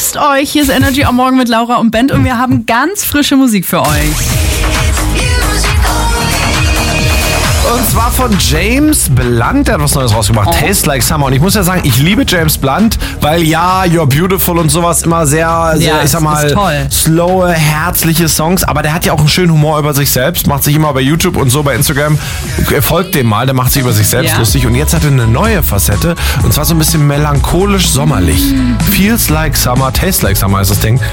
Grüßt euch, hier ist Energy am Morgen mit Laura und Bent und wir haben ganz frische Musik für euch. Und zwar von James Blunt, der hat was Neues rausgebracht. Taste Like Summer. Und ich muss ja sagen, ich liebe James Blunt, weil ja, You're Beautiful und sowas immer sehr ich sag mal, slowe, herzliche Songs. Aber der hat ja auch einen schönen Humor über sich selbst, macht sich immer bei YouTube und so bei Instagram. Folgt dem mal, der macht sich über sich selbst lustig. Und jetzt hat er eine neue Facette und zwar so ein bisschen melancholisch sommerlich. Feels Like Summer, Taste Like Summer ist das Ding.